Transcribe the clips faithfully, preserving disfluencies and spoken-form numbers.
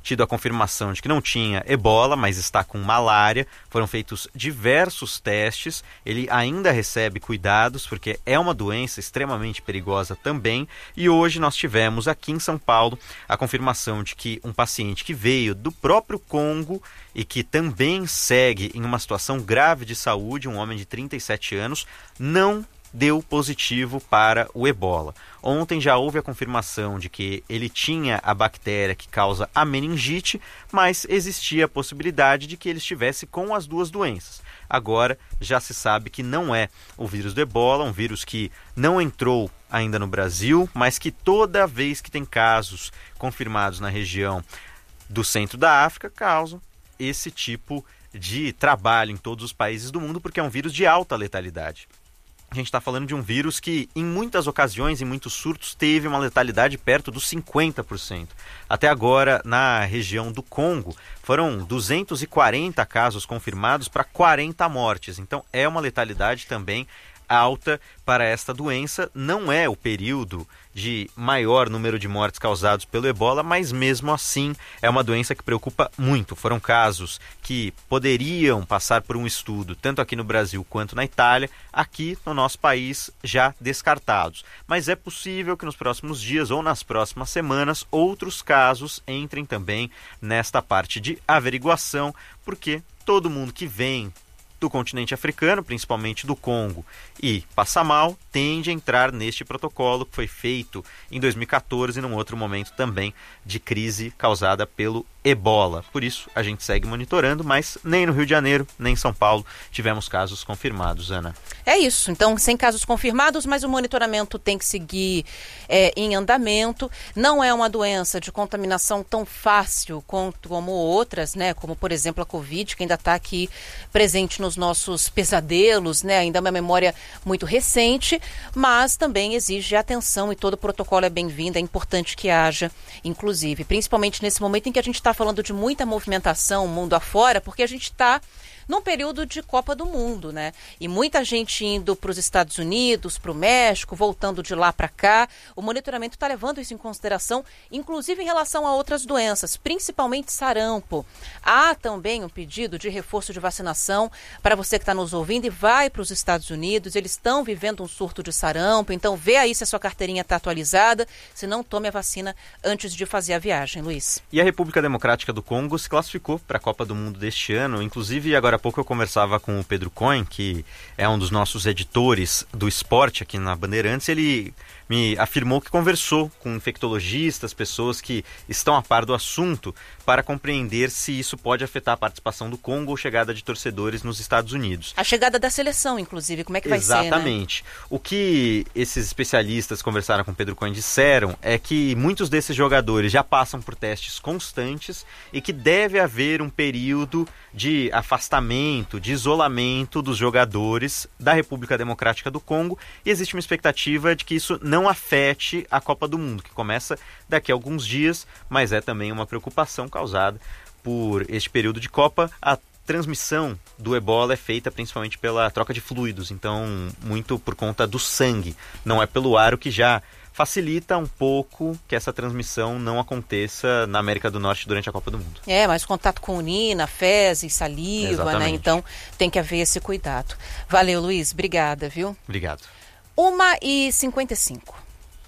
tido a confirmação de que não tinha ebola, mas está com malária. Foram feitos diversos testes. Ele ainda recebe cuidados, porque é uma doença extremamente perigosa também. E hoje nós tivemos aqui em São Paulo a confirmação de que um paciente que veio do próprio Congo e que também segue em uma situação grave de saúde, um homem de trinta e sete anos, não deu positivo para o ebola. Ontem já houve a confirmação de que ele tinha a bactéria que causa a meningite, mas existia a possibilidade de que ele estivesse com as duas doenças. Agora já se sabe que não é o vírus do ebola, um vírus que não entrou ainda no Brasil, mas que toda vez que tem casos confirmados na região do centro da África, causam esse tipo de trabalho em todos os países do mundo, porque é um vírus de alta letalidade. A gente está falando de um vírus que, em muitas ocasiões, em muitos surtos, teve uma letalidade perto dos cinquenta por cento. Até agora, na região do Congo, foram duzentos e quarenta casos confirmados para quarenta mortes. Então, é uma letalidade também alta para esta doença. Não é o período de maior número de mortes causados pelo ebola, mas mesmo assim é uma doença que preocupa muito. Foram casos que poderiam passar por um estudo, tanto aqui no Brasil quanto na Itália, aqui no nosso país já descartados. Mas é possível que nos próximos dias ou nas próximas semanas outros casos entrem também nesta parte de averiguação, porque todo mundo que vem do continente africano, principalmente do Congo, e passa mal, tende a entrar neste protocolo que foi feito em dois mil e catorze, num outro momento também de crise causada pelo ebola. Por isso, a gente segue monitorando, mas nem no Rio de Janeiro, nem em São Paulo tivemos casos confirmados, Ana. É isso. Então, sem casos confirmados, mas o monitoramento tem que seguir é, em andamento. Não é uma doença de contaminação tão fácil quanto, como outras, né? Como, por exemplo, a Covid, que ainda está aqui presente nos nossos pesadelos, né? Ainda é uma memória muito recente, mas também exige atenção e todo o protocolo é bem-vindo. É importante que haja, inclusive, principalmente nesse momento em que a gente está falando de muita movimentação mundo afora, porque a gente está num período de Copa do Mundo, né? E muita gente indo para os Estados Unidos, para o México, voltando de lá para cá. O monitoramento está levando isso em consideração, inclusive em relação a outras doenças, principalmente sarampo. Há também um pedido de reforço de vacinação para você que está nos ouvindo e vai para os Estados Unidos. Eles estão vivendo um surto de sarampo, então vê aí se a sua carteirinha está atualizada. Se não, tome a vacina antes de fazer a viagem, Luiz. E a República Democrática do Congo se classificou para a Copa do Mundo deste ano, inclusive agora há pouco eu conversava com o Pedro Cohen, que é um dos nossos editores do esporte aqui na Bandeirantes. Ele me afirmou que conversou com infectologistas, pessoas que estão a par do assunto, para compreender se isso pode afetar a participação do Congo ou chegada de torcedores nos Estados Unidos. A chegada da seleção, inclusive, como é que vai ser, né? Exatamente. O que esses especialistas que conversaram com o Pedro Cohen disseram é que muitos desses jogadores já passam por testes constantes e que deve haver um período de afastamento, de isolamento dos jogadores da República Democrática do Congo, e existe uma expectativa de que isso não afete a Copa do Mundo, que começa daqui a alguns dias, mas é também uma preocupação causada por este período de Copa. A transmissão do ebola é feita principalmente pela troca de fluidos, então muito por conta do sangue, não é pelo ar, o que já facilita um pouco que essa transmissão não aconteça na América do Norte durante a Copa do Mundo. É, mas contato com urina, fezes, saliva, Exatamente. Né? Então tem que haver esse cuidado. Valeu, Luiz. Obrigada, viu? Obrigado. uma e cinquenta e cinco.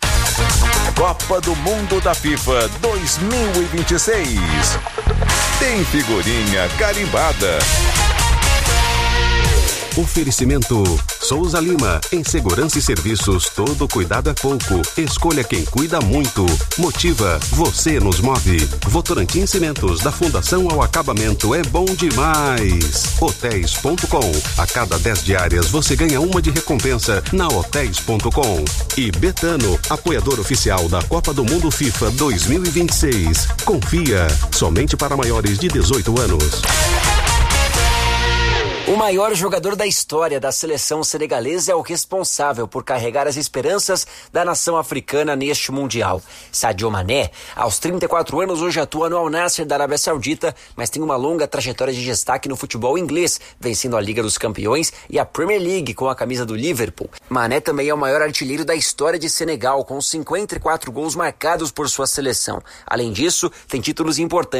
Copa do Mundo da FIFA dois mil e vinte e seis. Tem figurinha carimbada. Oferecimento Souza Lima. Em segurança e serviços, todo cuidado é pouco. Escolha quem cuida muito. Motiva, você nos move. Votorantim Cimentos, da fundação ao acabamento, é bom demais. Hotéis ponto com. A cada dez diárias você ganha uma de recompensa na hotéis ponto com. E Betano, apoiador oficial da Copa do Mundo FIFA dois mil e vinte e seis. Confia, somente para maiores de dezoito anos. O maior jogador da história da seleção senegalesa é o responsável por carregar as esperanças da nação africana neste Mundial. Sadio Mané, aos trinta e quatro anos, hoje atua no Al Nassr da Arábia Saudita, mas tem uma longa trajetória de destaque no futebol inglês, vencendo a Liga dos Campeões e a Premier League com a camisa do Liverpool. Mané também é o maior artilheiro da história de Senegal, com cinquenta e quatro gols marcados por sua seleção. Além disso, tem títulos importantes